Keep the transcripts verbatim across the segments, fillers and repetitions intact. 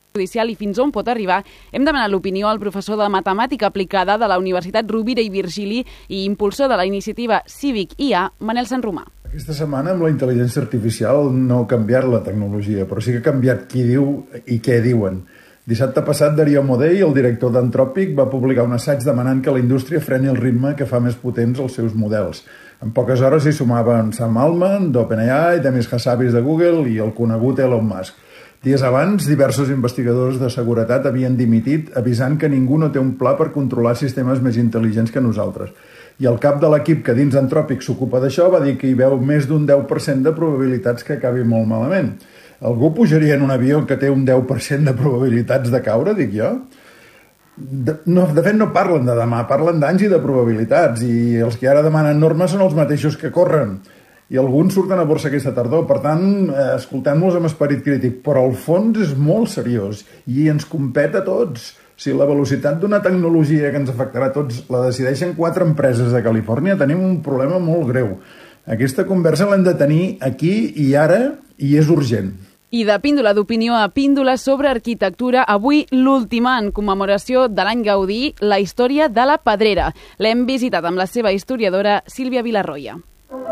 judicial i fins on pot arribar, hem demanat l'opinió al professor de Matemàtica Aplicada de la Universitat Rovira i Virgili i impulsor de la iniciativa Cívic I A, Manel Sanromà. Aquesta setmana amb la intel·ligència artificial no ha canviat la tecnologia, però sí que ha canviat qui diu i què diuen. Dissabte passat, Dario Amodei, el director d'Anthropic, va publicar un assaig demanant que la indústria freni el ritme que fa més potents els seus models. En poques hores s'hi sumaven Sam Altman, d'OpenAI, Demis Hassabis de Google i el conegut Elon Musk. Dies abans, diversos investigadors de seguretat havien dimitit avisant que ningú no té un pla per controlar sistemes més intel·ligents que nosaltres. I el cap de l'equip que dins Anthropic s'ocupa d'això va dir que hi veu més d'un deu per cent de probabilitats que acabi molt malament. Algú pujaria en un avió que té un deu per cent de probabilitats de caure, dic jo? De, no, de fet, no parlen de demà, parlen d'anys i de probabilitats, i els que ara demanen normes són els mateixos que corren. I alguns surten a borsa aquesta tardor. Per tant, eh, escoltem-los amb esperit crític. Però el fons és molt seriós i ens competa a tots. Si la velocitat d'una tecnologia que ens afectarà a tots la decideixen quatre empreses de Califòrnia, tenim un problema molt greu. Aquesta conversa l'hem de tenir aquí i ara, i és urgent. I de píndola d'opinió a píndola sobre arquitectura, avui l'última en commemoració de l'any Gaudí, la història de la Pedrera. L'hem visitat amb la seva historiadora Sílvia Vilarroya.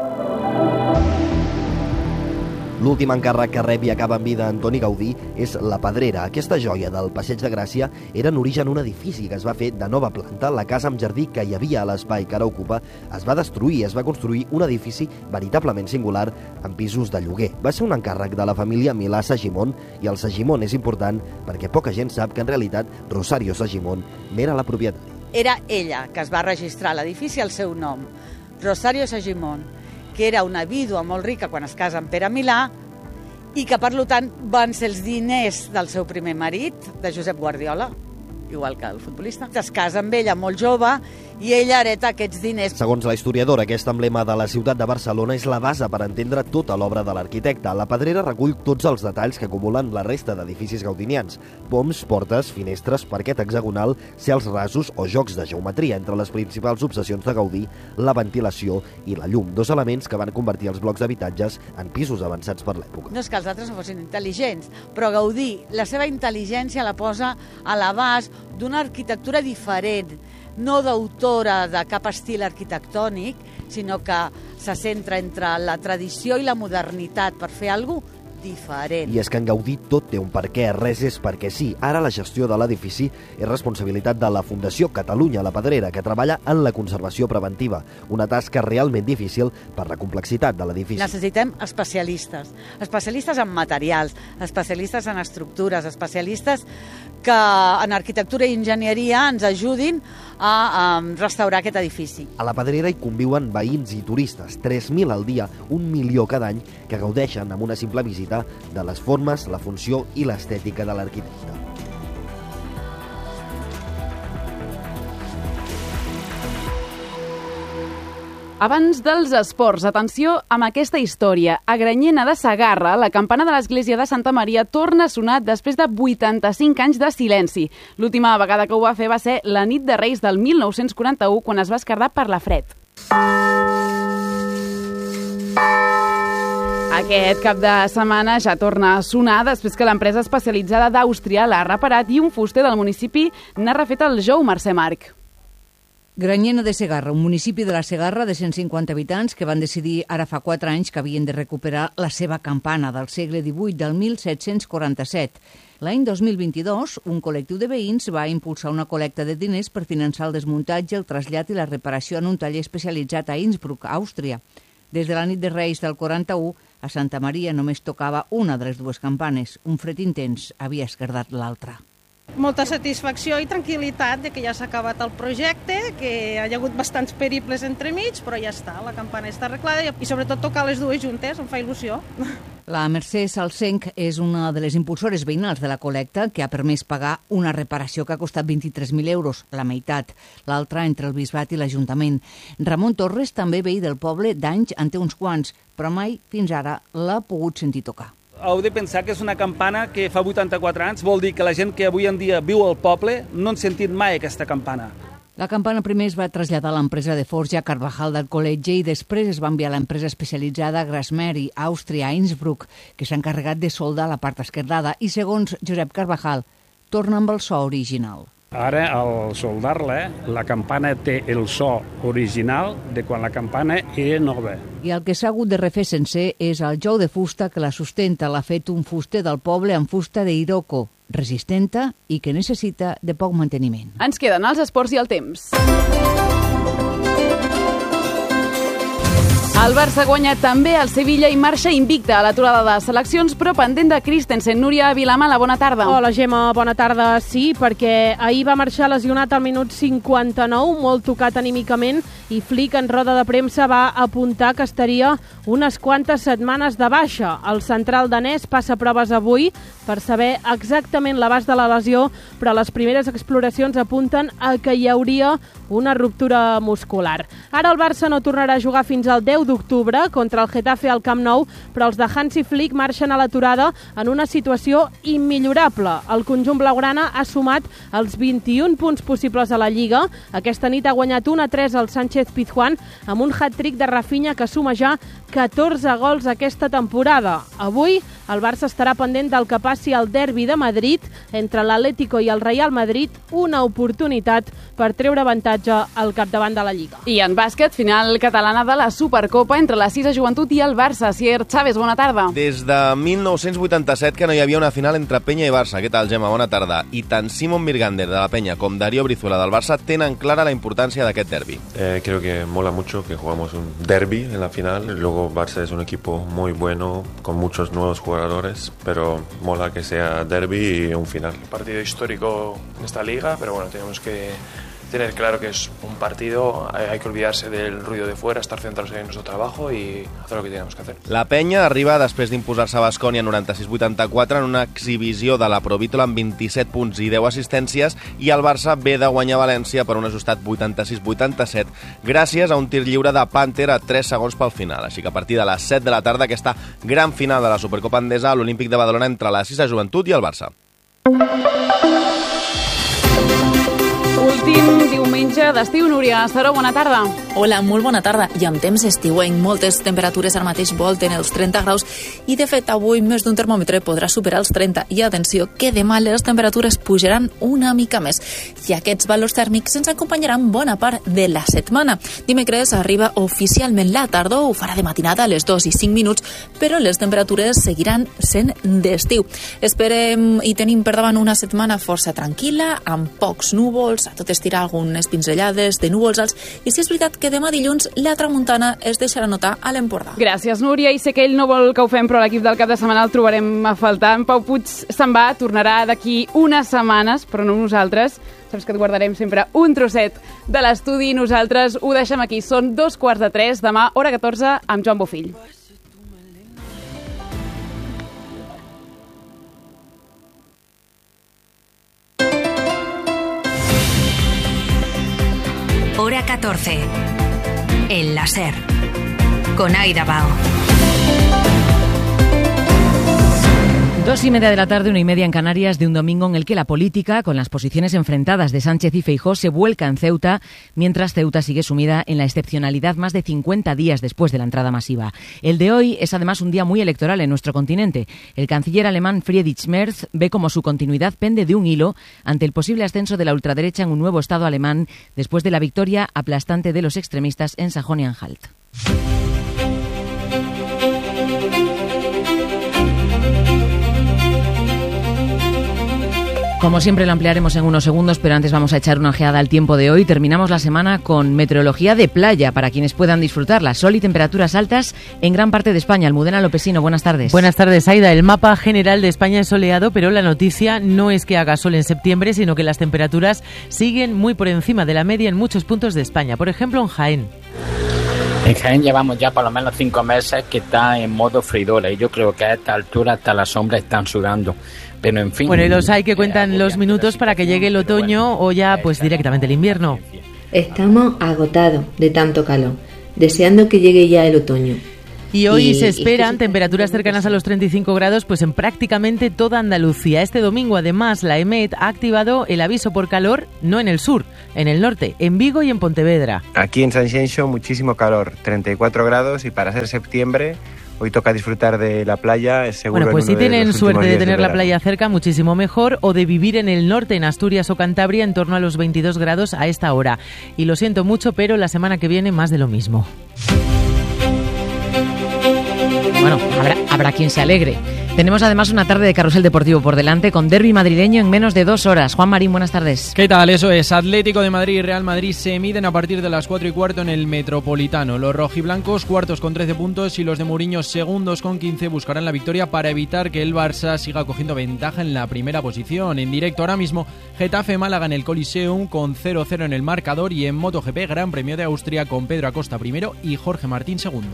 L'últim encàrrec que rep i acaba en vida Antoni Gaudí és la Pedrera. Aquesta joia del Passeig de Gràcia era en origen un edifici que es va fer de nova planta. La casa amb jardí que hi havia a l'espai que ara ocupa es va destruir i es va construir un edifici veritablement singular en pisos de lloguer. Va ser un encàrrec de la família Milà Segimon, i el Segimon és important perquè poca gent sap que en realitat Rosario Segimon n'era la propietària. Era ella que es va registrar l'edifici al seu nom, Rosario Segimon, que era una vídua molt rica quan es casa amb Pere Milà i que, per tant, van ser els diners del seu primer marit, de Josep Guardiola, igual que el futbolista. Es casa amb ella molt jove i ella hereta aquests diners. Segons la historiadora, aquest emblema de la ciutat de Barcelona és la base per entendre tota l'obra de l'arquitecte. La Pedrera recull tots els detalls que acumulen la resta d'edificis gaudinians: poms, portes, finestres, parquet hexagonal, cels rasos o jocs de geometria. Entre les principals obsessions de Gaudí, la ventilació i la llum, dos elements que van convertir els blocs d'habitatges en pisos avançats per l'època. No és que els altres no fossin intel·ligents, però Gaudí la seva intel·ligència la posa a l'abast d'una arquitectura diferent, no d'autora de cap estil arquitectònic, sinó que se centra entre la tradició i la modernitat per fer alguna cosa diferent. I és que en Gaudí tot té un perquè, res és perquè sí. Ara la gestió de l'edifici és responsabilitat de la Fundació Catalunya La Pedrera, que treballa en la conservació preventiva, una tasca realment difícil per la complexitat de l'edifici. Necessitem especialistes, especialistes en materials, especialistes en estructures, especialistes que en arquitectura i enginyeria ens ajudin a, a restaurar aquest edifici. A La Pedrera hi conviuen veïns i turistes, tres mil al dia, un milió cada any, que gaudeixen amb una simple visita de les formes, la funció i l'estètica de l'arquitecte. Abans dels esports, atenció amb aquesta història. A Granyena de Segarra, la campana de l'església de Santa Maria torna a sonar després de vuitanta-cinc anys de silenci. L'última vegada que ho va fer va ser la nit de Reis del mil nou-cents quaranta-u, quan es va esquerdar per la fred. Aquest cap de setmana ja torna a sonar després que l'empresa especialitzada d'Àustria l'ha reparat i un fuster del municipi n'ha refet el jou, Mercè Marc. Granyena de Segarra, un municipi de la Segarra de cent cinquanta habitants que van decidir ara fa quatre anys que havien de recuperar la seva campana del segle divuit, del mil set-cents quaranta-set. L'any dos mil vint-i-dos, un col·lectiu de veïns va impulsar una col·lecta de diners per finançar el desmuntatge, el trasllat i la reparació en un taller especialitzat a Innsbruck, Àustria. Des de la nit de Reis del quaranta-u, a Santa Maria només tocava una de les dues campanes. Un fred intens havia esquerdat l'altra. Molta satisfacció i tranquil·litat de que ja s'ha acabat el projecte, que hi ha hagut bastants periples entremig, però ja està, la campana està arreglada i sobretot tocar les dues juntes, em fa il·lusió. La Mercè Salsenc és una de les impulsores veïnals de la col·lecta que ha permès pagar una reparació que ha costat vint-i-tres mil euros, la meitat, l'altra entre el Bisbat i l'Ajuntament. Ramon Torres, també veí del poble, d'anys en té uns quants, però mai fins ara l'ha pogut sentir tocar. Heu de pensar que és una campana que fa vuitanta-quatre anys, vol dir que la gent que avui en dia viu al poble no han sentit mai aquesta campana. La campana primer es va traslladar a l'empresa de forja Carvajal del Col·legi i després es va enviar a l'empresa especialitzada Grasmeri, Àustria, a Innsbruck, que s'ha encarregat de soldar la part esquerdada i, segons Josep Carvajal, torna amb el so original. Ara, al soldar-la, la campana té el so original de quan la campana era nova. I el que s'ha hagut de refer sencer és el jou de fusta que la sustenta. L'ha fet un fuster del poble amb fusta d'Iroko, resistenta i que necessita de poc manteniment. Ens queden els esports i el temps. El Barça guanya també el Sevilla i marxa invicta a l'aturada de seleccions, però pendent de Christensen. Núria Vilamala, bona tarda. Hola, Gemma, bona tarda. Sí, perquè ahir va marxar lesionat al minut cinquanta-nou, molt tocat anímicament, i Flick en roda de premsa va apuntar que estaria unes quantes setmanes de baixa. El central danès passa proves avui per saber exactament l'abast de la lesió, però les primeres exploracions apunten a que hi hauria una ruptura muscular. Ara el Barça no tornarà a jugar fins al deu d'octubre contra el Getafe al Camp Nou, però els de Hansi Flick marxen a l'aturada en una situació immillorable. El conjunt blaugrana ha sumat els vint-i-un punts possibles a la Lliga. Aquesta nit ha guanyat un a tres al Sánchez Pizjuán amb un hat-trick de Rafinha que suma ja catorze gols aquesta temporada. Avui el Barça estarà pendent del que passi al derbi de Madrid entre l'Atlético i el Real Madrid, una oportunitat per treure avantatge al capdavant de la Lliga. I en bàsquet, final catalana de la Supercopa entre la Sisa Joventut i el Barça. Sier Chávez, bona tarda. Des de mil nou-cents vuitanta-set que no hi havia una final entre Penya i Barça. Què tal, Gemma? Bona tarda. I tant Simon Birgander de la Penya com Darío Brizuela del Barça tenen clara la importància d'aquest derbi. Eh, creo que mola mucho que jugamos un derbi en la final. Luego Barça es un equipo muy bueno, con muchos nuevos jugadores, pero mola que sea derbi y un final. Partido histórico en esta liga, pero bueno, tenemos que tener claro que es un partido, hay que olvidarse del ruido de fuera, estar centrados en nuestro trabajo y hacer lo que tenemos que hacer. La Penya arriba després d'imposar-se a Baskonia noranta-sis vuitanta-quatre en una exhibició de la Provítola amb vint-i-set punts i deu assistències, i el Barça ve de guanyar València per un ajustat vuitanta-sis vuitanta-set gràcies a un tir lliure de Panther a tres segons pel final. Així que a partir de les set de la tarda aquesta gran final de la Supercopa Endesa a l'Olímpic de Badalona entre la Sisa Joventut i el Barça. Últim diumenge d'estiu, Núria Saró, bona tarda. Hola, molt bona tarda. I amb temps estiuenc, moltes temperatures ara mateix volten els trenta graus i de fet avui més d'un termòmetre podrà superar els trenta. I atenció, que demà les temperatures pujaran una mica més i aquests valors tèrmics ens acompanyaran bona part de la setmana. Dimecres arriba oficialment la tardor, ho farà de matinada a les dos i cinc minuts, però les temperatures seguiran sent d'estiu. Esperem i tenim per davant una setmana força tranquil·la, amb pocs núvols, a tot estirar algunes pinzellades de núvols alts, i si és veritat que demà dilluns la tramuntana es deixarà notar a l'Empordà. Gràcies, Núria. I sé que ell no vol que ho fem, però l'equip del cap de setmana el trobarem a faltar. En Pau Puig se'n va, tornarà d'aquí unes setmanes, però no nosaltres. Saps que et guardarem sempre un trosset de l'estudi i nosaltres ho deixem aquí. Són dos quarts de tres, demà, hora catorze, amb Joan Bofill. Hora catorce. El láser. Con Aida Bao. Dos y media de la tarde, una y media en Canarias, de un domingo en el que la política, con las posiciones enfrentadas de Sánchez y Feijóo, se vuelca en Ceuta, mientras Ceuta sigue sumida en la excepcionalidad más de cincuenta días después de la entrada masiva. El de hoy es además un día muy electoral en nuestro continente. El canciller alemán Friedrich Merz ve como su continuidad pende de un hilo ante el posible ascenso de la ultraderecha en un nuevo Estado alemán después de la victoria aplastante de los extremistas en Sajonia-Anhalt. Como siempre lo ampliaremos en unos segundos, pero antes vamos a echar una ojeada al tiempo de hoy. Terminamos la semana con meteorología de playa para quienes puedan disfrutarla. Sol y temperaturas altas en gran parte de España. Almudena Lopesino, buenas tardes. Buenas tardes, Aida. El mapa general de España es soleado, pero la noticia no es que haga sol en septiembre, sino que las temperaturas siguen muy por encima de la media en muchos puntos de España. Por ejemplo, en Jaén. En Jaén llevamos ya por lo menos cinco meses que está en modo freidora y yo creo que a esta altura hasta las sombras están sudando. Pero en fin. Bueno, y los hay que cuentan los minutos para que llegue el otoño o ya pues directamente el invierno. Estamos agotados de tanto calor, deseando que llegue ya el otoño. Y hoy y, se esperan y temperaturas cercanas a los treinta y cinco grados pues en prácticamente toda Andalucía. Este domingo, además, la EMET ha activado el aviso por calor, no en el sur, en el norte, en Vigo y en Pontevedra. Aquí en Sanxenxo muchísimo calor, treinta y cuatro grados, y para ser septiembre hoy toca disfrutar de la playa, es seguro. Bueno, pues si de tienen suerte de tener de la playa cerca, muchísimo mejor, o de vivir en el norte, en Asturias o Cantabria, en torno a los veintidós grados a esta hora. Y lo siento mucho, pero la semana que viene más de lo mismo. Bueno, habrá, habrá quien se alegre. Tenemos además una tarde de carrusel deportivo por delante con derbi madrileño en menos de dos horas. Juan Marín, buenas tardes. ¿Qué tal? Eso es. Atlético de Madrid y Real Madrid se miden a partir de las cuatro y cuarto en el Metropolitano. Los rojiblancos cuartos con trece puntos y los de Mourinho segundos con quince buscarán la victoria para evitar que el Barça siga cogiendo ventaja en la primera posición. En directo ahora mismo, Getafe-Málaga en el Coliseum con cero cero en el marcador, y en MotoGP Gran Premio de Austria con Pedro Acosta primero y Jorge Martín segundo.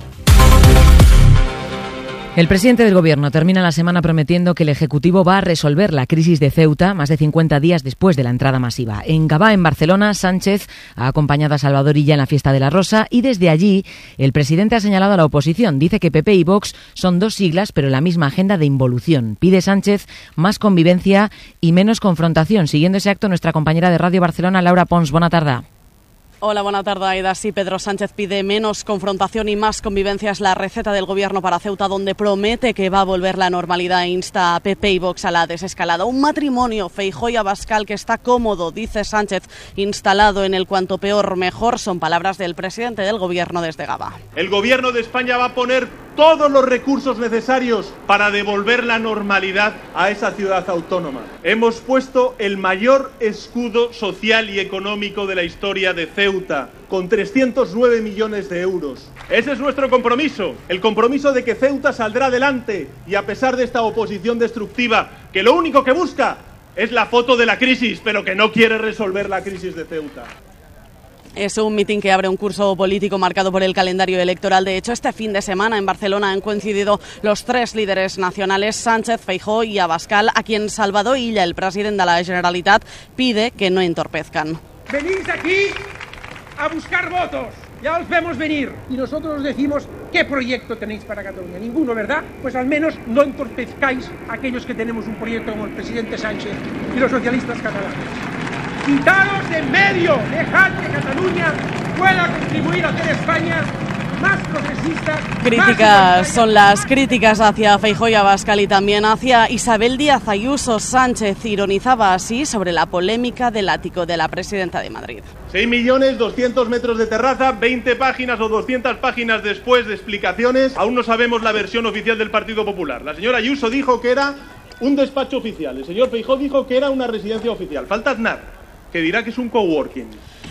El presidente del Gobierno termina la semana prometiendo que el Ejecutivo va a resolver la crisis de Ceuta más de cincuenta días después de la entrada masiva. En Gavá, en Barcelona, Sánchez ha acompañado a Salvador Illa en la Fiesta de la Rosa, y desde allí el presidente ha señalado a la oposición. Dice que P P y Vox son dos siglas pero la misma agenda de involución. Pide Sánchez más convivencia y menos confrontación. Siguiendo ese acto, nuestra compañera de Radio Barcelona, Laura Pons. Buena tarde. Hola, buena tarde, Aida. Sí, Pedro Sánchez pide menos confrontación y más convivencia. Es la receta del Gobierno para Ceuta, donde promete que va a volver la normalidad e insta a P P y Vox a la desescalada. Un matrimonio, Feijóo y Abascal, que está cómodo, dice Sánchez, instalado en el cuanto peor mejor. Son palabras del presidente del Gobierno desde Gavá. El Gobierno de España va a poner todos los recursos necesarios para devolver la normalidad a esa ciudad autónoma. Hemos puesto el mayor escudo social y económico de la historia de Ceuta, con trescientos nueve millones de euros. Ese es nuestro compromiso, el compromiso de que Ceuta saldrá adelante, y a pesar de esta oposición destructiva, que lo único que busca es la foto de la crisis, pero que no quiere resolver la crisis de Ceuta. Es un mitin que abre un curso político marcado por el calendario electoral. De hecho, este fin de semana en Barcelona han coincidido los tres líderes nacionales, Sánchez, Feijóo y Abascal, a quien Salvador Illa, el presidente de la Generalitat, pide que no entorpezcan. Venís aquí a buscar votos, ya os vemos venir, y nosotros os decimos qué proyecto tenéis para Cataluña. Ninguno, ¿verdad? Pues al menos no entorpezcáis a aquellos que tenemos un proyecto como el presidente Sánchez y los socialistas catalanes. Quitaros de en medio, dejad que Cataluña pueda contribuir a hacer España más progresista. Críticas son las críticas hacia Feijóo y Abascal, y también hacia Isabel Díaz Ayuso. Sánchez ironizaba así sobre la polémica del ático de la presidenta de Madrid. seis millones doscientos metros de terraza, veinte páginas o doscientas páginas después de explicaciones. Aún no sabemos la versión oficial del Partido Popular. La señora Ayuso dijo que era un despacho oficial. El señor Feijóo dijo que era una residencia oficial. Falta Aznar, que dirá que es un coworking.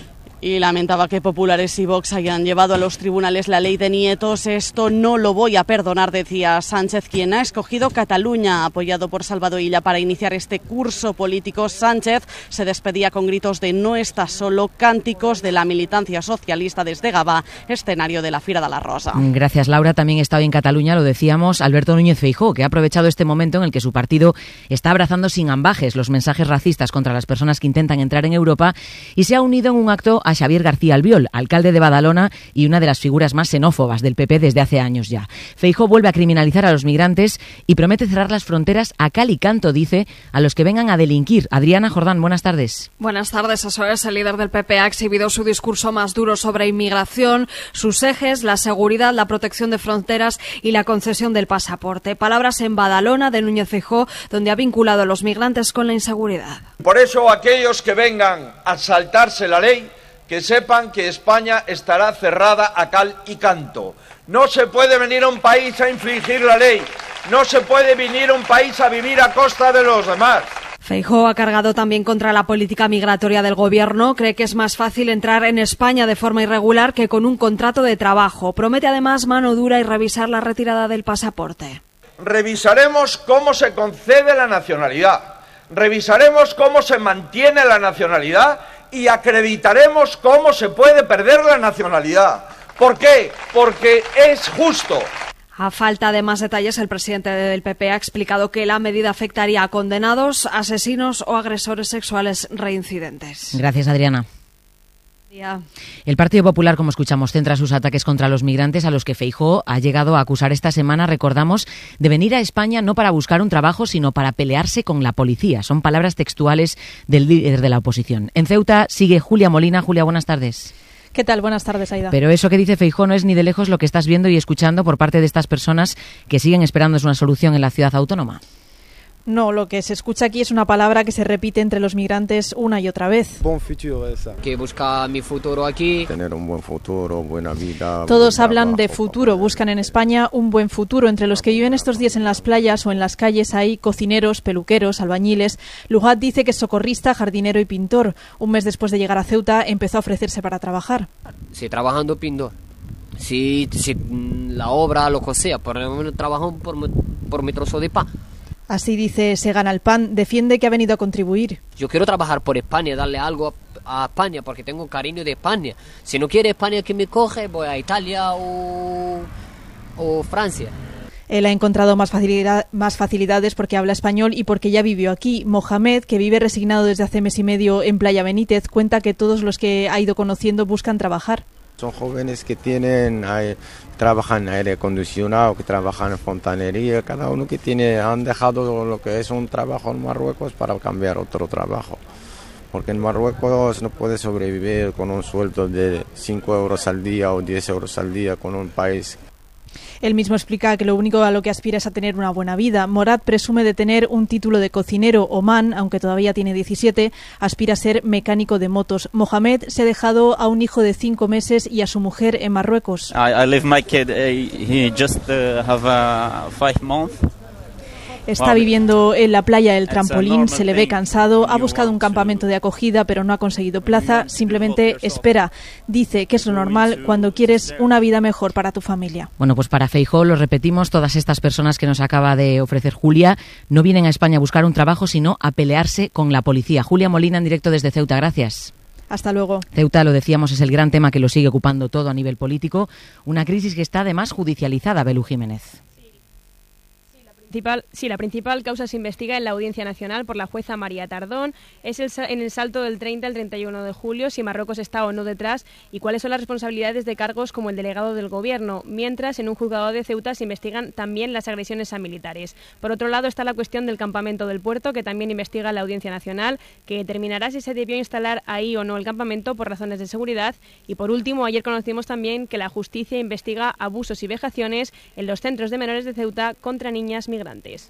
Y lamentaba que populares y Vox hayan llevado a los tribunales la ley de nietos. Esto no lo voy a perdonar, decía Sánchez, quien ha escogido Cataluña, apoyado por Salvador Illa, para iniciar este curso político. Sánchez se despedía con gritos de "no está solo", cánticos de la militancia socialista desde Gavá, escenario de la Fira de la Rosa. Gracias, Laura. También está hoy en Cataluña, lo decíamos, Alberto Núñez Feijóo, que ha aprovechado este momento en el que su partido está abrazando sin ambajes los mensajes racistas contra las personas que intentan entrar en Europa, y se ha unido en un acto a Xavier García Albiol, alcalde de Badalona y una de las figuras más xenófobas del P P desde hace años ya. Feijóo vuelve a criminalizar a los migrantes y promete cerrar las fronteras a cal y canto, dice, a los que vengan a delinquir. Adriana Jordán, buenas tardes. Buenas tardes. Eso es, el líder del P P ha exhibido su discurso más duro sobre inmigración, sus ejes, la seguridad, la protección de fronteras y la concesión del pasaporte. Palabras en Badalona de Núñez Feijóo, donde ha vinculado a los migrantes con la inseguridad. Por eso, aquellos que vengan a saltarse la ley, que sepan que España estará cerrada a cal y canto. No se puede venir a un país a infringir la ley. No se puede venir a un país a vivir a costa de los demás. Feijóo ha cargado también contra la política migratoria del Gobierno. Cree que es más fácil entrar en España de forma irregular que con un contrato de trabajo. Promete además mano dura y revisar la retirada del pasaporte. Revisaremos cómo se concede la nacionalidad. Revisaremos cómo se mantiene la nacionalidad y acreditaremos cómo se puede perder la nacionalidad. ¿Por qué? Porque es justo. A falta de más detalles, el presidente del P P ha explicado que la medida afectaría a condenados, asesinos o agresores sexuales reincidentes. Gracias, Adriana. El Partido Popular, como escuchamos, centra sus ataques contra los migrantes a los que Feijóo ha llegado a acusar esta semana, recordamos, de venir a España no para buscar un trabajo, sino para pelearse con la policía. Son palabras textuales del líder de la oposición. En Ceuta sigue Julia Molina. Julia, buenas tardes. ¿Qué tal? Buenas tardes, Aida. Pero eso que dice Feijóo no es ni de lejos lo que estás viendo y escuchando por parte de estas personas que siguen esperando una solución en la ciudad autónoma. No, lo que se escucha aquí es una palabra que se repite entre los migrantes una y otra vez. Buen futuro esa. Que busca mi futuro aquí. Tener un buen futuro, buena vida. Todos hablan de futuro, buscan en España un buen futuro. Entre los que viven estos días en las playas o en las calles hay cocineros, peluqueros, albañiles. Lujat dice que es socorrista, jardinero y pintor. Un mes después de llegar a Ceuta empezó a ofrecerse para trabajar. Sí, trabajando pintor. Sí, sí, la obra, lo que sea, pero trabajo por, por mi trozo de pan. Así dice, se gana el pan, defiende que ha venido a contribuir. Yo quiero trabajar por España, darle algo a, a España, porque tengo cariño de España. Si no quiere España que me coge, voy a Italia o, o Francia. Él ha encontrado más, facilidad, más facilidades porque habla español y porque ya vivió aquí. Mohamed, que vive resignado desde hace mes y medio en Playa Benítez, cuenta que todos los que ha ido conociendo buscan trabajar. Son jóvenes que tienen, hay, trabajan en aire acondicionado, que trabajan en fontanería, cada uno que tiene, han dejado lo que es un trabajo en Marruecos para cambiar otro trabajo. Porque en Marruecos no puede sobrevivir con un sueldo de cinco euros al día o diez euros al día con un país. Él mismo explica que lo único a lo que aspira es a tener una buena vida. Morad presume de tener un título de cocinero. Oman, aunque todavía tiene diecisiete, aspira a ser mecánico de motos. Mohamed se ha dejado a un hijo de cinco meses y a su mujer en Marruecos. I, I leave my kid, uh, he just uh, have uh, five months. Está viviendo en la playa del Trampolín, se le ve cansado, ha buscado un campamento de acogida pero no ha conseguido plaza, simplemente espera. Dice que es lo normal cuando quieres una vida mejor para tu familia. Bueno, pues para Feijóo, lo repetimos, todas estas personas que nos acaba de ofrecer Julia no vienen a España a buscar un trabajo, sino a pelearse con la policía. Julia Molina, en directo desde Ceuta, gracias. Hasta luego. Ceuta, lo decíamos, es el gran tema que lo sigue ocupando todo a nivel político, una crisis que está además judicializada, Belú Jiménez. Sí, la principal causa se investiga en la Audiencia Nacional por la jueza María Tardón. Es el, en el salto del treinta al treinta y uno de julio, si Marruecos está o no detrás y cuáles son las responsabilidades de cargos como el delegado del Gobierno. Mientras, en un juzgado de Ceuta se investigan también las agresiones a militares. Por otro lado está la cuestión del campamento del puerto, que también investiga la Audiencia Nacional, que determinará si se debió instalar ahí o no el campamento por razones de seguridad. Y por último, ayer conocimos también que la justicia investiga abusos y vejaciones en los centros de menores de Ceuta contra niñas migrantes. Grandes.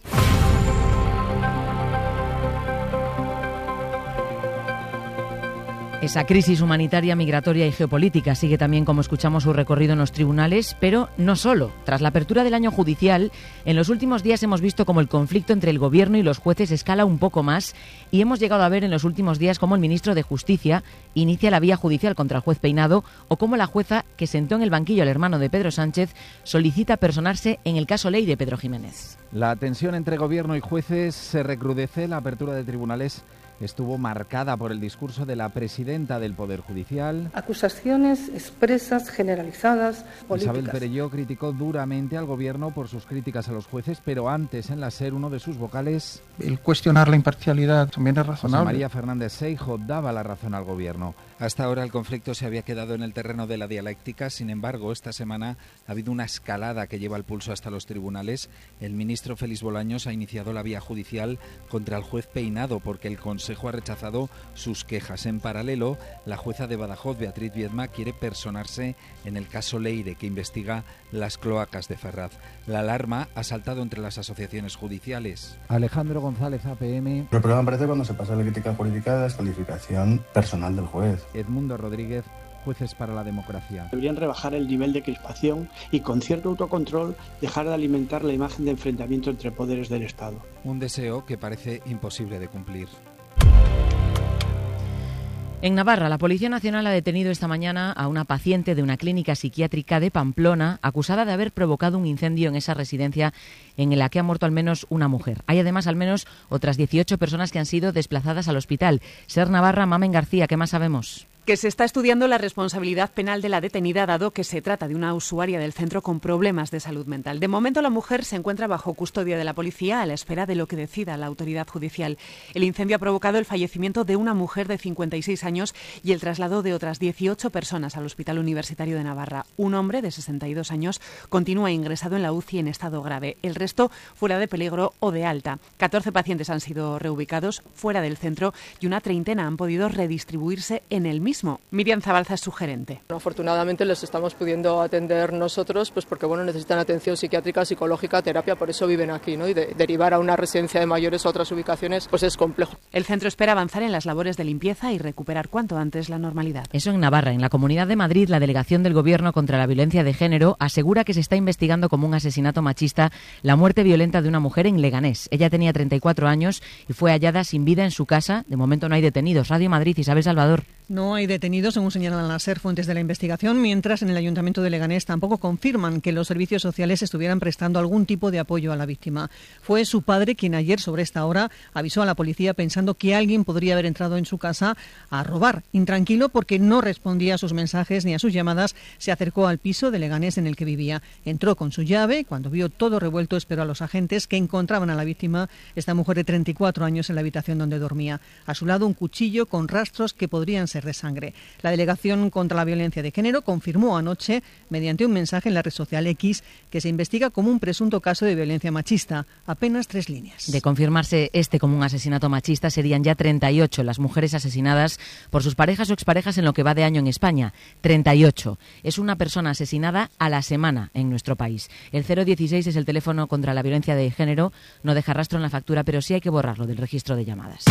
Esa crisis humanitaria, migratoria y geopolítica sigue también, como escuchamos, su recorrido en los tribunales, pero no solo. Tras la apertura del año judicial, en los últimos días hemos visto cómo el conflicto entre el Gobierno y los jueces escala un poco más y hemos llegado a ver en los últimos días cómo el ministro de Justicia inicia la vía judicial contra el juez Peinado o cómo la jueza que sentó en el banquillo al hermano de Pedro Sánchez solicita personarse en el caso Ley de Pedro Jiménez. La tensión entre Gobierno y jueces se recrudece. La apertura de tribunales estuvo marcada por el discurso de la presidenta del Poder Judicial. Acusaciones expresas, generalizadas, políticas. Isabel Perelló criticó duramente al Gobierno por sus críticas a los jueces, pero antes en la SER uno de sus vocales... El cuestionar la imparcialidad también es razonable. José María Fernández Seijo daba la razón al Gobierno. Hasta ahora el conflicto se había quedado en el terreno de la dialéctica, sin embargo, esta semana ha habido una escalada que lleva el pulso hasta los tribunales. El ministro Félix Bolaños ha iniciado la vía judicial contra el juez Peinado porque el Consejo ha rechazado sus quejas. En paralelo, la jueza de Badajoz, Beatriz Viedma, quiere personarse en el caso Leire, que investiga las cloacas de Ferraz. La alarma ha saltado entre las asociaciones judiciales. Alejandro González, A P M. El problema aparece cuando se pasa la crítica política de la descalificación personal del juez. Edmundo Rodríguez, Jueces para la Democracia. Deberían rebajar el nivel de crispación y con cierto autocontrol dejar de alimentar la imagen de enfrentamiento entre poderes del Estado. Un deseo que parece imposible de cumplir. En Navarra, la Policía Nacional ha detenido esta mañana a una paciente de una clínica psiquiátrica de Pamplona acusada de haber provocado un incendio en esa residencia en la que ha muerto al menos una mujer. Hay además al menos otras dieciocho personas que han sido desplazadas al hospital. Ser Navarra, Mamen García, ¿qué más sabemos? Que se está estudiando la responsabilidad penal de la detenida, dado que se trata de una usuaria del centro con problemas de salud mental. De momento, la mujer se encuentra bajo custodia de la policía a la espera de lo que decida la autoridad judicial. El incendio ha provocado el fallecimiento de una mujer de cincuenta y seis años y el traslado de otras dieciocho personas al Hospital Universitario de Navarra. Un hombre de sesenta y dos años continúa ingresado en la U C I en estado grave. El resto fuera de peligro o de alta. catorce pacientes han sido reubicados fuera del centro y una treintena han podido redistribuirse en el mismo. Miriam Zabalza es su gerente. Afortunadamente les estamos pudiendo atender nosotros, pues porque bueno, necesitan atención psiquiátrica, psicológica, terapia, por eso viven aquí, ¿no? Y de, derivar a una residencia de mayores o otras ubicaciones, pues es complejo. El centro espera avanzar en las labores de limpieza y recuperar cuanto antes la normalidad. Eso en Navarra. En la Comunidad de Madrid, la delegación del Gobierno contra la violencia de género asegura que se está investigando como un asesinato machista la muerte violenta de una mujer en Leganés. Ella tenía treinta y cuatro años y fue hallada sin vida en su casa. De momento no hay detenidos. Radio Madrid, Isabel Salvador. No hay detenidos, según señalan las SER fuentes de la investigación, mientras en el Ayuntamiento de Leganés tampoco confirman que los servicios sociales estuvieran prestando algún tipo de apoyo a la víctima. Fue su padre quien ayer, sobre esta hora, avisó a la policía pensando que alguien podría haber entrado en su casa a robar. Intranquilo porque no respondía a sus mensajes ni a sus llamadas, se acercó al piso de Leganés en el que vivía. Entró con su llave, cuando vio todo revuelto esperó a los agentes que encontraban a la víctima, esta mujer de treinta y cuatro años, en la habitación donde dormía. A su lado un cuchillo con rastros que podrían ser de sangre. La Delegación contra la Violencia de Género confirmó anoche, mediante un mensaje en la red social X, que se investiga como un presunto caso de violencia machista. Apenas tres líneas. De confirmarse este como un asesinato machista, serían ya treinta y ocho las mujeres asesinadas por sus parejas o exparejas en lo que va de año en España. treinta y ocho. Es una persona asesinada a la semana en nuestro país. El cero dieciséis es el teléfono contra la violencia de género. No deja rastro en la factura, pero sí hay que borrarlo del registro de llamadas.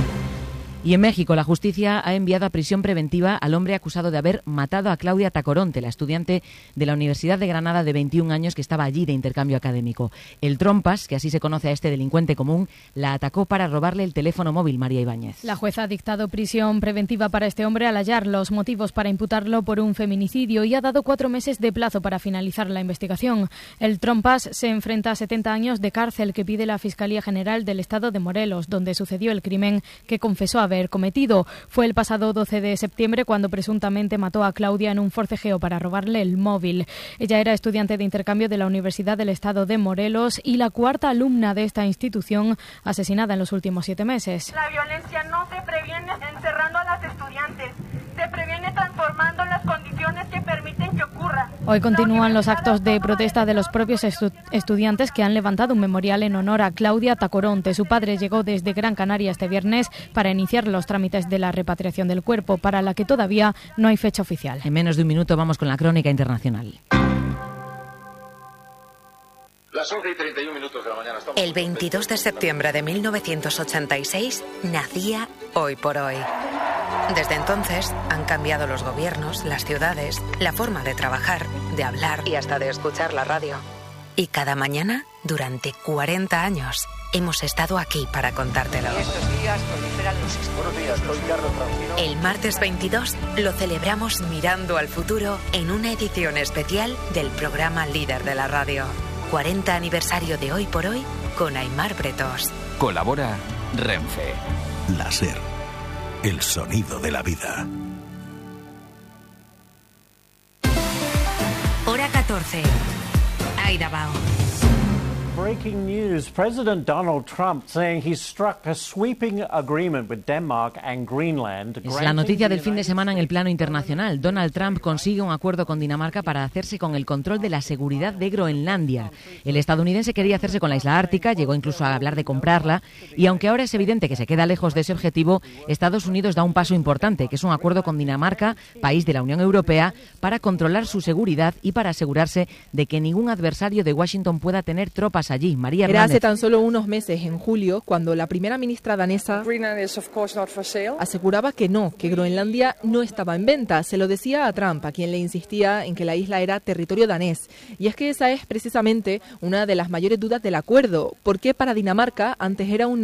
Y en México, la justicia ha enviado a prisión preventiva al hombre acusado de haber matado a Claudia Tacoronte, la estudiante de la Universidad de Granada de veintiún años que estaba allí de intercambio académico. El Trompas, que así se conoce a este delincuente común, la atacó para robarle el teléfono móvil. María Ibáñez. La jueza ha dictado prisión preventiva para este hombre al hallar los motivos para imputarlo por un feminicidio y ha dado cuatro meses de plazo para finalizar la investigación. El Trompas se enfrenta a setenta años de cárcel que pide la Fiscalía General del Estado de Morelos, donde sucedió el crimen que confesó haber cometido. Fue el pasado doce de septiembre cuando presuntamente mató a Claudia en un forcejeo para robarle el móvil. Ella era estudiante de intercambio de la Universidad del Estado de Morelos y la cuarta alumna de esta institución asesinada en los últimos siete meses. La violencia no se previene encerrando a las estudiantes, se previene transformando las condiciones que permiten que ocurra. Hoy continúan los actos de protesta de los propios estu- estudiantes que han levantado un memorial en honor a Claudia Tacoronte. Su padre llegó desde Gran Canaria este viernes para iniciar los trámites de la repatriación del cuerpo, para la que todavía no hay fecha oficial. En menos de un minuto vamos con la crónica internacional. Las once y treinta y un minutos de la mañana. Estamos El veintidós de septiembre de mil novecientos ochenta y seis nacía Hoy por Hoy. Desde entonces han cambiado los gobiernos, las ciudades, la forma de trabajar, de hablar y hasta de escuchar la radio. Y cada mañana, durante cuarenta años, hemos estado aquí para contártelo. Estos días proliferan los Buenos días, soy Carlos Francino. El martes veintidós lo celebramos mirando al futuro en una edición especial del programa líder de la radio. cuarenta aniversario de Hoy por Hoy con Aimar Bretós. Colabora Renfe. La SER. El sonido de la vida. Hora catorce. Aida Bao. Breaking news. President Donald Trump saying he struck a sweeping agreement with Denmark and Greenland. Es la noticia del fin de semana en el plano internacional. Donald Trump consigue un acuerdo con Dinamarca para hacerse con el control de la seguridad de Groenlandia. El estadounidense quería hacerse con la isla ártica, llegó incluso a hablar de comprarla, y aunque ahora es evidente que se queda lejos de ese objetivo, Estados Unidos da un paso importante, que es un acuerdo con Dinamarca, país de la Unión Europea, para controlar su seguridad y para asegurarse de que ningún adversario de Washington pueda tener tropas allí. María Era Hernández. hace tan solo unos meses, en julio, cuando la primera ministra danesa aseguraba que no, que Groenlandia no estaba en venta. Se lo decía a Trump, a quien le insistía en que la isla era territorio danés. Y es que esa es precisamente una de las mayores dudas del acuerdo. ¿Por qué para Dinamarca antes era un no y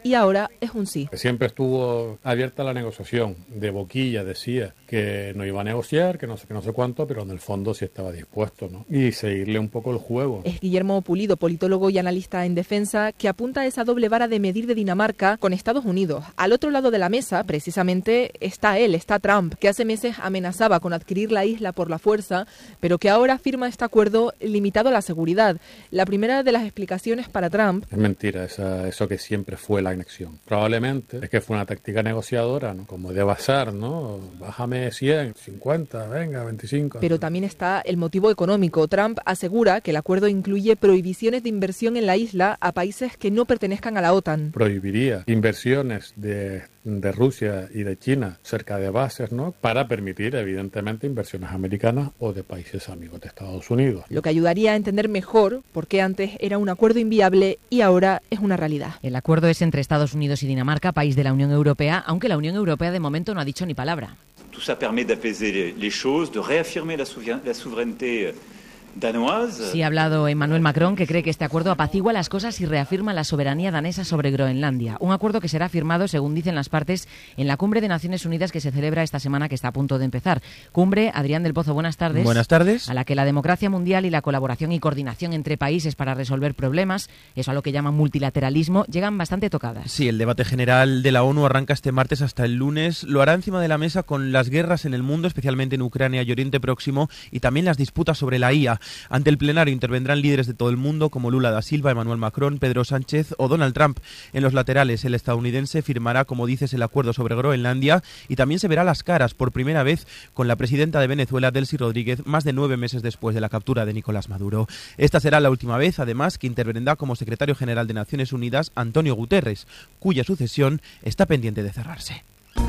y ahora es un sí. Siempre estuvo abierta la negociación. De boquilla decía que no iba a negociar, que no sé qué, no sé cuánto, pero en el fondo sí estaba dispuesto, ¿no? Y seguirle un poco el juego. Es Guillermo Pulido, politólogo y analista en defensa, que apunta a esa doble vara de medir de Dinamarca con Estados Unidos. Al otro lado de la mesa, precisamente, está él, está Trump, que hace meses amenazaba con adquirir la isla por la fuerza, pero que ahora firma este acuerdo limitado a la seguridad. La primera de las explicaciones para Trump... Es mentira, esa, eso que siempre fue la anexión. Probablemente es que fue una táctica negociadora, ¿no? Como de bazar, ¿no? Bájame cien, cincuenta, venga, veinticinco. Pero también está el motivo económico. Trump asegura que el acuerdo incluye prohibiciones de inversión en la isla a países que no pertenezcan a la OTAN. Prohibiría inversiones de, de Rusia y de China cerca de bases, ¿no? Para permitir, evidentemente, inversiones americanas o de países amigos de Estados Unidos. Lo que ayudaría a entender mejor por qué antes era un acuerdo inviable y ahora es una realidad. El acuerdo es entre Estados Unidos y Dinamarca, país de la Unión Europea, aunque la Unión Europea de momento no ha dicho ni palabra. Tout ça permet d'apaiser les choses, de réaffirmer la, la souveraineté danoise. Sí ha hablado Emmanuel Macron, que cree que este acuerdo apacigua las cosas y reafirma la soberanía danesa sobre Groenlandia. Un acuerdo que será firmado, según dicen las partes, en la Cumbre de Naciones Unidas que se celebra esta semana, que está a punto de empezar. Cumbre, Adrián del Pozo, buenas tardes. Buenas tardes. A la que la democracia mundial y la colaboración y coordinación entre países para resolver problemas, eso a lo que llaman multilateralismo, llegan bastante tocadas. Sí, el debate general de la ONU arranca este martes hasta el lunes. Lo hará encima de la mesa con las guerras en el mundo, especialmente en Ucrania y Oriente Próximo, y también las disputas sobre la I A. Ante el plenario intervendrán líderes de todo el mundo como Lula da Silva, Emmanuel Macron, Pedro Sánchez o Donald Trump. En los laterales, el estadounidense firmará, como dices, el acuerdo sobre Groenlandia y también se verá las caras por primera vez con la presidenta de Venezuela, Delcy Rodríguez, más de nueve meses después de la captura de Nicolás Maduro. Esta será la última vez, además, que intervendrá como secretario general de Naciones Unidas Antonio Guterres, cuya sucesión está pendiente de cerrarse.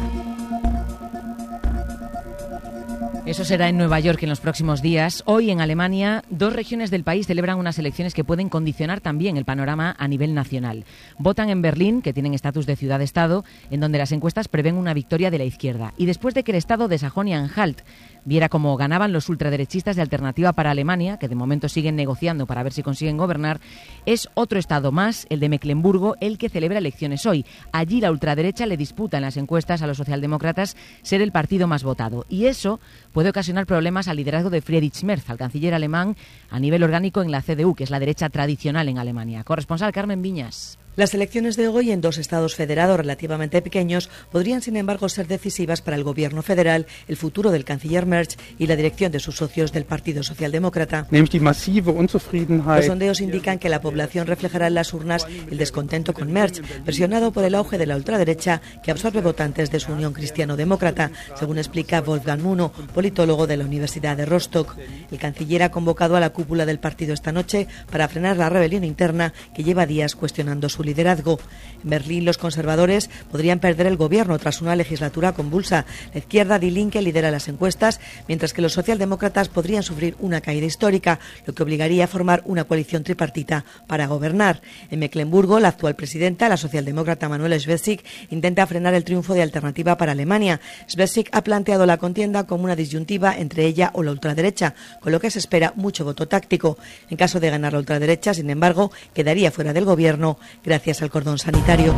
Eso será en Nueva York en los próximos días. Hoy en Alemania, dos regiones del país celebran unas elecciones que pueden condicionar también el panorama a nivel nacional. Votan en Berlín, que tienen estatus de ciudad-estado, en donde las encuestas prevén una victoria de la izquierda. Y después de que el estado de Sajonia-Anhalt viera cómo ganaban los ultraderechistas de Alternativa para Alemania, que de momento siguen negociando para ver si consiguen gobernar, es otro estado más, el de Mecklemburgo, el que celebra elecciones hoy. Allí la ultraderecha le disputa en las encuestas a los socialdemócratas ser el partido más votado. Y eso puede ocasionar problemas al liderazgo de Friedrich Merz, al canciller alemán, a nivel orgánico en la C D U, que es la derecha tradicional en Alemania. Corresponsal Carmen Viñas. Las elecciones de hoy en dos estados federados relativamente pequeños podrían, sin embargo, ser decisivas para el gobierno federal, el futuro del canciller Merz y la dirección de sus socios del Partido Socialdemócrata. Los sondeos indican que la población reflejará en las urnas el descontento con Merz, presionado por el auge de la ultraderecha que absorbe votantes de su Unión Cristiano-Demócrata, según explica Wolfgang Muno, politólogo de la Universidad de Rostock. El canciller ha convocado a la cúpula del partido esta noche para frenar la rebelión interna que lleva días cuestionando su liderazgo. En Berlín, los conservadores podrían perder el gobierno tras una legislatura convulsa. La izquierda Die Linke lidera las encuestas, mientras que los socialdemócratas podrían sufrir una caída histórica, lo que obligaría a formar una coalición tripartita para gobernar. En Mecklemburgo, la actual presidenta, la socialdemócrata Manuela Schwesig, intenta frenar el triunfo de Alternativa para Alemania. Schwesig ha planteado la contienda como una disyuntiva entre ella o la ultraderecha, con lo que se espera mucho voto táctico. En caso de ganar la ultraderecha, sin embargo, quedaría fuera del gobierno gracias al cordón sanitario.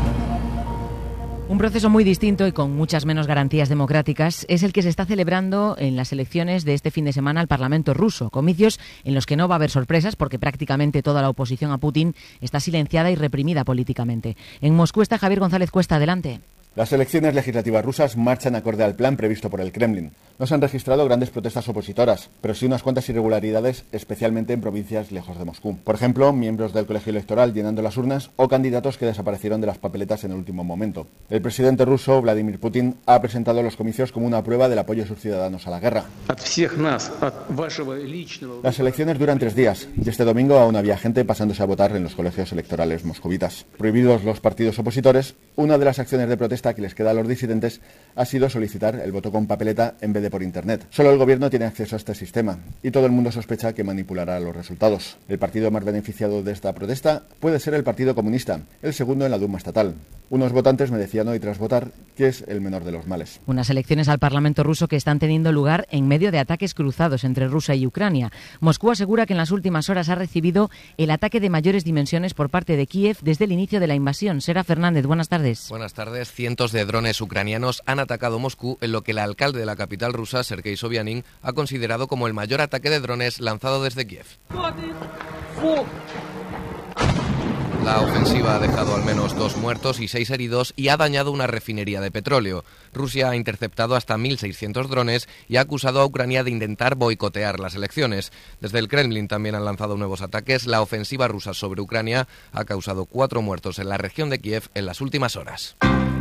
Un proceso muy distinto y con muchas menos garantías democráticas es el que se está celebrando en las elecciones de este fin de semana al Parlamento ruso. Comicios en los que no va a haber sorpresas porque prácticamente toda la oposición a Putin está silenciada y reprimida políticamente. En Moscú está Javier González Cuesta. Adelante. Las elecciones legislativas rusas marchan acorde al plan previsto por el Kremlin. No se han registrado grandes protestas opositoras, pero sí unas cuantas irregularidades, especialmente en provincias lejos de Moscú. Por ejemplo, miembros del colegio electoral llenando las urnas o candidatos que desaparecieron de las papeletas en el último momento. El presidente ruso, Vladimir Putin, ha presentado los comicios como una prueba del apoyo de sus ciudadanos a la guerra. Las elecciones duran tres días y este domingo aún había gente pasándose a votar en los colegios electorales moscovitas. Prohibidos los partidos opositores, Una de las acciones de protesta que les queda a los disidentes ha sido solicitar el voto con papeleta en vez de por Internet. Solo el gobierno tiene acceso a este sistema y todo el mundo sospecha que manipulará los resultados. El partido más beneficiado de esta protesta puede ser el Partido Comunista, el segundo en la Duma estatal. Unos votantes me decían hoy tras votar que es el menor de los males. Unas elecciones al Parlamento ruso que están teniendo lugar en medio de ataques cruzados entre Rusia y Ucrania. Moscú asegura que en las últimas horas ha recibido el ataque de mayores dimensiones por parte de Kiev desde el inicio de la invasión. Sera Fernández, buenas tardes. Buenas tardes. Cientos de drones ucranianos han atacado Moscú en lo que el alcalde de la capital rusa, Sergei Sobyanin, ha considerado como el mayor ataque de drones lanzado desde Kiev. La ofensiva ha dejado al menos dos muertos y seis heridos y ha dañado una refinería de petróleo. Rusia ha interceptado hasta mil seiscientos drones y ha acusado a Ucrania de intentar boicotear las elecciones. Desde el Kremlin también han lanzado nuevos ataques. La ofensiva rusa sobre Ucrania ha causado cuatro muertos en la región de Kiev en las últimas horas.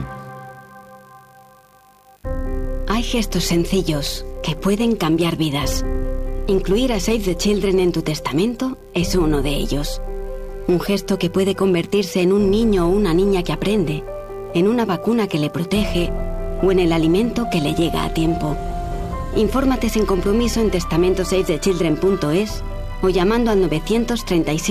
Hay gestos sencillos que pueden cambiar vidas. Incluir a Save the Children en tu testamento es uno de ellos. Un gesto que puede convertirse en un niño o una niña que aprende, en una vacuna que le protege o en el alimento que le llega a tiempo. Infórmate sin compromiso en testamento save the children punto es o llamando al novecientos treinta y siete